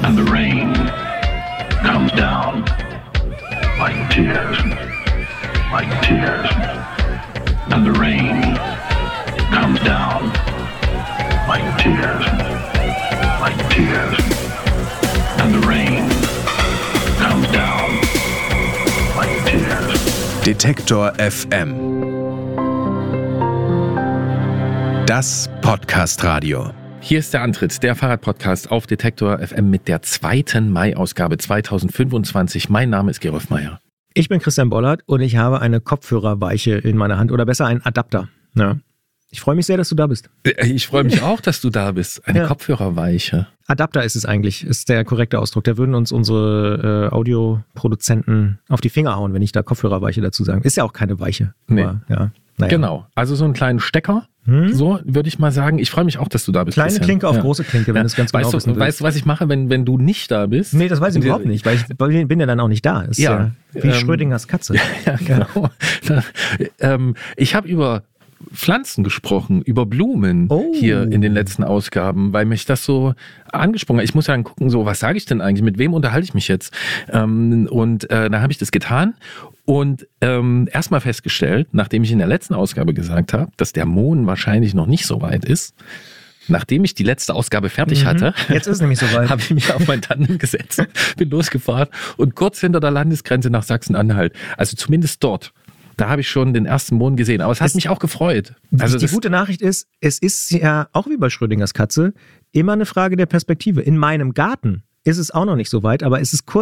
and the rain comes down like tears, and the rain comes down like tears, and the rain comes down like tears. Detektor FM. Das Podcast-Radio. Hier ist der Antritt, der Fahrradpodcast auf Detektor FM mit der 2. Mai-Ausgabe 2025. Mein Name ist Gerolf Meyer. Ich bin Christian Bollert und ich habe eine Kopfhörerweiche in meiner Hand oder besser einen Adapter. Ja. Ich freue mich sehr, dass du da bist. Ich freue mich auch, dass du da bist. Eine Kopfhörerweiche. Adapter ist es eigentlich, ist der korrekte Ausdruck. Da würden uns unsere Audioproduzenten auf die Finger hauen, wenn ich da Kopfhörerweiche dazu sage. Ist ja auch keine Weiche. Nee. Aber, ja. Naja. Genau, also so einen kleinen Stecker, so würde ich mal sagen. Ich freue mich auch, dass du da bist. Kleine Klinke auf große Klinke, wenn du es ganz genau wissen willst. Weißt du, was ich mache, wenn du nicht da bist? Nee, das weiß ich überhaupt nicht, weil ich bin ja dann auch nicht da. Ist ja wie Schrödingers Katze. Ja, genau. Ich habe über Pflanzen gesprochen, über Blumen hier in den letzten Ausgaben, weil mich das so angesprungen hat. Ich muss ja dann gucken, so, was sage ich denn eigentlich, mit wem unterhalte ich mich jetzt? Und da habe ich das getan und erstmal festgestellt, nachdem ich in der letzten Ausgabe gesagt habe, dass der Mond wahrscheinlich noch nicht so weit ist, nachdem ich die letzte Ausgabe fertig hatte, jetzt ist es nämlich soweit, habe ich mich auf mein Tandem gesetzt, bin losgefahren und kurz hinter der Landesgrenze nach Sachsen-Anhalt, also zumindest dort, da habe ich schon den ersten Mond gesehen. Aber es hat mich auch gefreut. Also die gute Nachricht ist, es ist ja auch wie bei Schrödingers Katze immer eine Frage der Perspektive. In meinem Garten ist es auch noch nicht so weit, aber es ist kurz